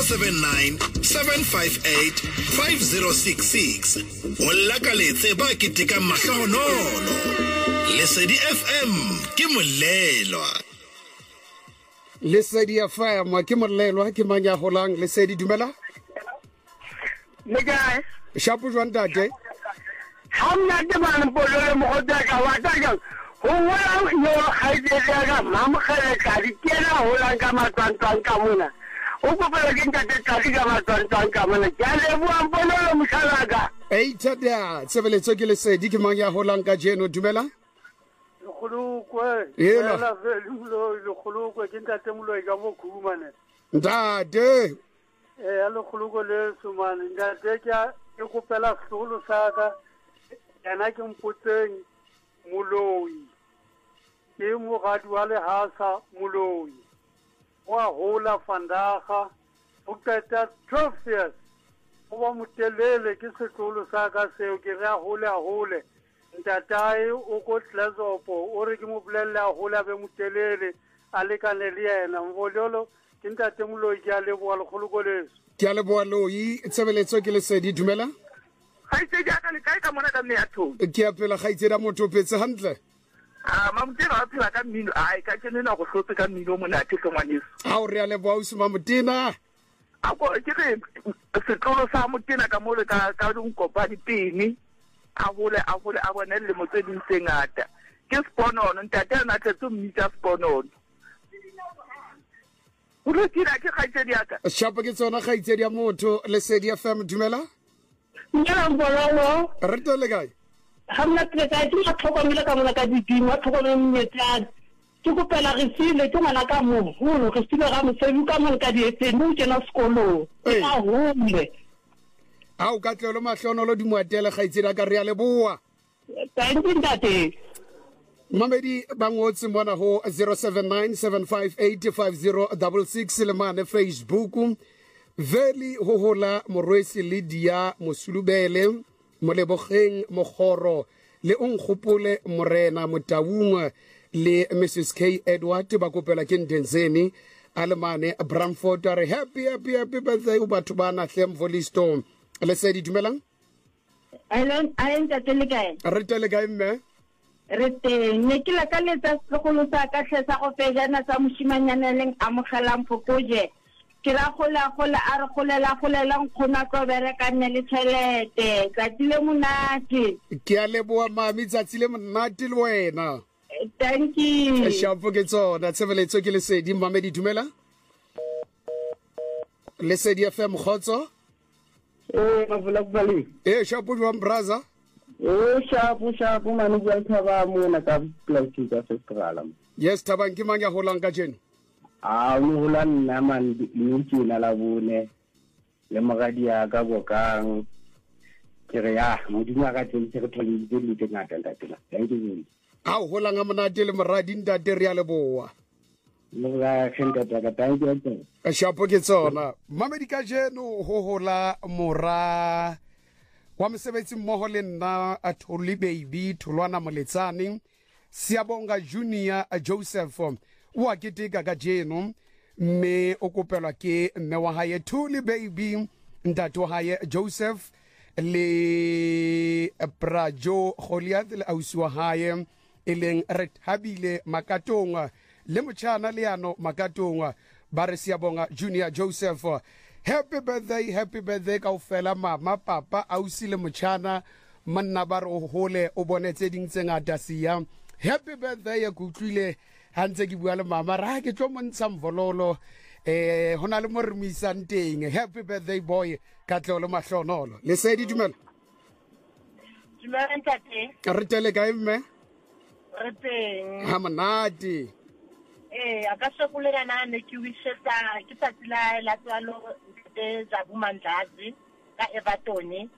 079 758 5066 o lakaletse ba ketika mahlonolo. Lesedi FM ke molelwa. Lesedi FM ke molelwa ke manya holang. Lesedi dumela. Le guy. Shapu jwan dade. Hamna de man polo mo hoda ka wata ka. Ho wa yo haide ga mama khale ka di kena holang ka matantang ka mona. O go pela ke ntate ka di ka matantang ka mona. Ya le bua polo mo khalaga. Tada sebeletso ke lesedi ke manya holang ka jeno dumela. Khulukwe. Yela. La velo lo khulukwe ke ntate moloi ka mo khumane. Dade. Alo khuluko le sumane ntate ke go pela solo saka. Yana ke mpotseng moloi ke mogadi wa lehasa moloi wa hola fandaga o qeta 12 years o ba motelele ke setlolo sa ka seo ke re a hole ntatae o ko tlazopo o re ke mo bolella hola be motelele a lekane le yena mvololo ke ntate moloi ke a leboa lekgoloko leso ke a leboa loi tsebeletso ke lesedi dumela. Haitse jaka le kae ka mona ka mme a thong Ke apela gaitse da motho petse hantle. Mamutena a phela ka mmino ai ka kenena go hlotse ka mmino mona ke ngwaneso Ha o re a leboa o se mamotena. a go ke re setlolo sa motena ka mole ka dinkopani pini a bole a bona le motse dintse ngata ke sponono ntate na tletso mmita sponono o re tira ke gaitse diaka Shapa ke tsona gaitse dia motho lesedi FM dumela. ngela mbololo Re tole kae? hamna tleka ke tlhokomela ka mona ka ditimo tlhokomela mmetla ke go pela re sile ke ngwana ka moholo re sile ga mosebi ka mona ka dietseno ke na sekolo Hey. ka hole Ha o ka tlelo mahlonolo di moatela gaitse da ka re a leboa. thank you ntate Mamedi bangotsi mona ho 0797585066 le mane Facebook. Veli ho hola morwesi Lydia Mosulubele molebogeng mogoro le onkgopole morena Motaung le Mrs K Edward ba kopela ke Ndenzeni alemane Bramford are happy birthday o batho ba na hlem Volisto lesedi dumelang Hello, I ntate le kae? re tele kae mme Re teng. Ne ke la ka letsa segolo sa ka tlhe sa go pejana tsa moshimanyana leng amogelang phokojwe. Ke ra gola a re golela nkgona tlo bereka nne le tšhelete tsatsile monate. ke a leboa mami tsatsi le monate le wena. Thank you. Shapo ke tsona tsebeletso ke lesedi Mamedi dumela. Lesedi FM khotso. mavula kubali Shapo jwang brother. shapu manu bua thaba mona ka plastic ka festival Yes tabang ke mang ya holang ka jeno. a mo hola nna man ntse na la bone le mogadi ya ka bokang ke re ya modimo ka tsentse re tlhole di le ngata ntatela thank you Ha o holang a monate le moradi ntate re a leboa. mo ga khenta ka thank you Shapo ke tsona Mamedi ka jeno ho hola mora wa mosebetsi mmoho le nna a Thuli baby Thulwana Moletsane Siabonga Junior Joseph wa keteka ka jeno mme o kopelwa ke mme wa hae Thuli baby ntate wa hae Joseph le Prajo Goliath le ausi wa hae eleng Rethabile Makatong le motjhana leano Makatong ba re Siabonga Junior Joseph happy birthday ka ofela mama papa ausi le motjhana manna ba re o hole o bonetse ding tse ngata sia happy birthday ya kutlwile hantse ke bua le mama ra ke tlo montsha mvololo hona le mormisang teng happy birthday boy ka tlo le mahlonolo le sedi dumela Dumela ntate. re tele kae mme Re teng. ha monate A ka sokolela ne ke wisetsa ke tsatsi la tsalo ntate Zabu Mandlazi ka Everton.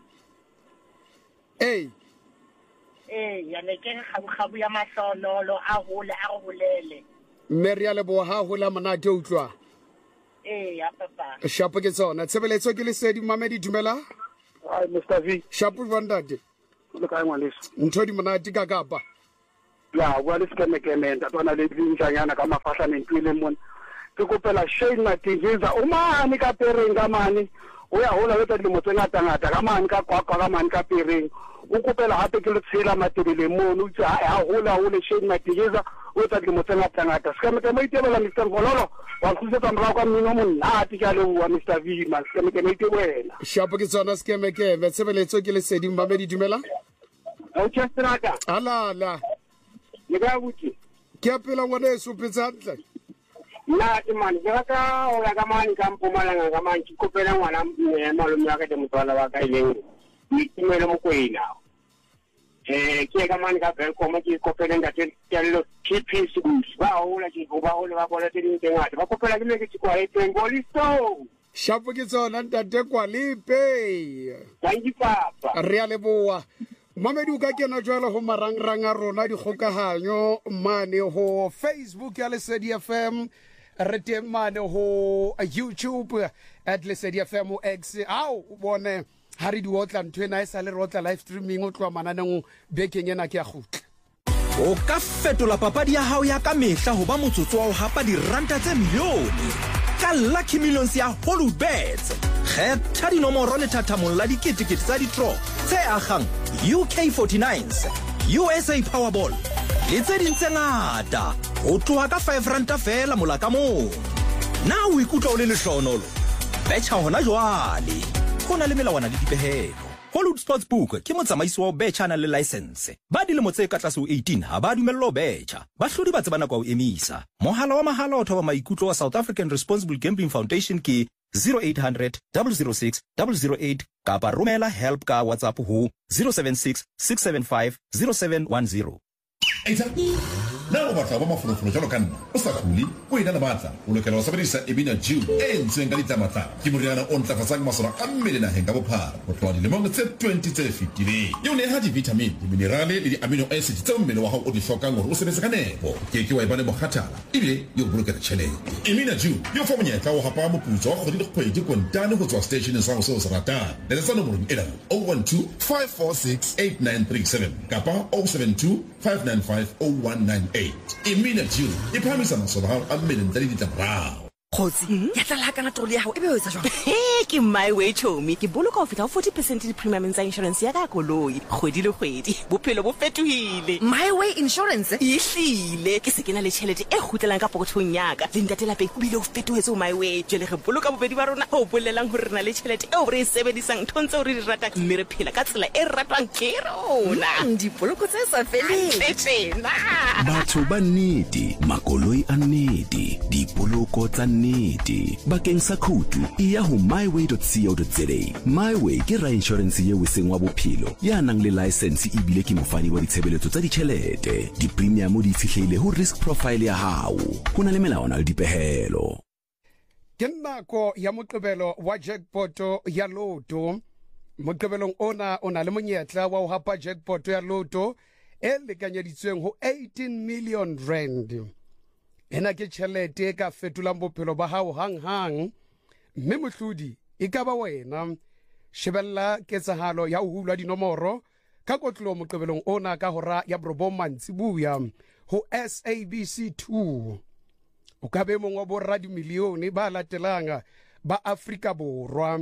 Ya ne ke gabu ya mahlonolo a hole a go bolele. mme re a leboha ha hola monate utlwa Ya papa. shapo ke tsona tshebeletso ke lesedi Mamedi dumela ai Mr V shapo vandate le ka ngwaneso ntho di monate ka kapa ya bua le skeme ntatwana le dintsanyana ka mafahla ne ntwile mona ke kopela Shane Matigiza o mane ka pereng ka mane o ya hola wetsa dilemo tse ngata ka mane ka kwakwa ka mane ka pereng o kopela hape ke le tshela Matebele mono o tse ha hola Shane Matigiza o tsa dilemo tse ngata ska me itebela Mr Vololo wa kusetsa mra kwa mmino monate ka le wa Mr Vima ska me itebela shapo ke tsona skeme ke metsebeletso ke le sedi Mmamedi dumela o tsestraka ala le ga butse ke apela ngwana e supetsantle na ke mane ke rata o ya ka mane ka Mpumalanga ka mane ke kopela ngwana malome ya ka de motwala wa ka ileng itimele Mokwena ke ka mane ka Belcom ke kopela ngate ya lo TP ba hola ke ba hola ba bona tse ding tse ngata ba kopela ke ne ke tsikwa e Tengolisto shapo ke tsona ntate Kwalipe thank you papa re a leboa Mmamedi o ka kena jwale go marangrang a rona dikgokaganyo mane go Facebook ya Lesedi FM re teng mane go YouTube at Lesedi FM X au bone ha re di otla ntwe na isa le rotla live streaming o tloa mananeng bekeng ena ke ya gutla o ka fetola papadi ya hao ya ka mehla ho ba motsotso wa ho hapa diranta tse milione ka Lucky Millions ya Holubets kgetha dinomoro le thathamong la diketekete tsa ditro tse agang UK49s USA Powerball le tse ding tse ngata ho tloha ka 5 ranta fela mola ka mong na o ikutlwa o le lehlonolo betcha hona jwale go na le melawana le dipehelo Hollywood Sportsbook ke motsamaisi wa betcha na le license ba dilemo tse ka tlase ho 18 ha ba dumello betcha ba hlodi ba tsebana kwa o emisa mohala wa mahala o thoba maikutlo wa South African Responsible Gambling Foundation ke 0800 006 008 kapa romela help ka WhatsApp ho 076 675 0710 na o batla ba mafolofolo jalo ka nna o sa khuli o ina le batla o lokela ho sebedisa Emina Jew e ntseng ka ditlamata ke moriana o ntlafatsang masole a mmele naheng ka bophara ho tloha dilemong tse 20 tse fetileng yo ne ha di-vitamin di-minerale le di-amino acids tse mmele wa hao o di hlokang hore o sebetse ka nepo ke wa ibane mokhathala ebile yo bolokela tjhelete Emina Jew yo fa monyetla o hapa moputso wa kgwedi le kgwedi kontane ho tswa stationeng sa ho se o se ratang le tsa nomorong ena 012 546 8937 kapa 072 595 0198 Emina Jew e phamisa masole hao a mmele ntle le ditlamorao Khotsi ya tla kana tolo ya hao ebe o etsa jwang ke my way chomi ke boloka ho feta 40% di premium tsa insurance ya ka koloi kgwedi le kgwedi bophelo bo fetohile My Way Insurance ihlile ke se kena le tšhelete e khutlelang ka pokothong ya ka le ntatela pe bile o fetohetse My Way jele re boloka bobedi ba rona ho bolelang hore rena le tšhelete e o re sebedisang thontse o re di rata mme re phela ka tsela e ratwang ke rona di poloko tse sa feleng tsena batho ba nnete makoloi a nnete di poloko tsa nnete bakeng sa khutu ya ho myway.co.za myway ke ra insurance ye weseng wa bophelo ya nang le license ebile ke mofani wa ditshebeletso tsa ditjhelete di premium di fihlile ho risk profile ya hao hona le melawana le dipehelo ke nako ya moqebelo wa jackpot ya Lotto moqebelong ona le monyetla wa ho hapa jackpot ya Lotto e lekanyeditsweng ho 18 million rand ena ke tšhelete ka fetolang bophelo ba hao hang mme mohlodi e ka ba wena shebella ketsahalo ya ho hulwa dinomoro ka kotlo moqebelong ona ka hora ya borobomantsi buya ho SABC 2 o ka be mongwe bo radio milione ba latelang ba Afrika Borwa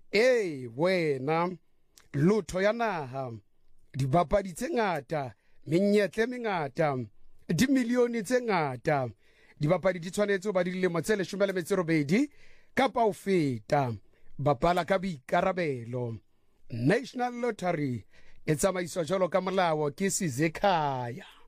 wena Lotto ya naha dibapadi tse ngata menyetle mengata di milione tse ngata dibapadi di tshwanetse ba di dilemo tse 18 kapa o feta bapala ka boikarabelo National Lottery e tsamaiswa jalo ka molao ke Sizekhaya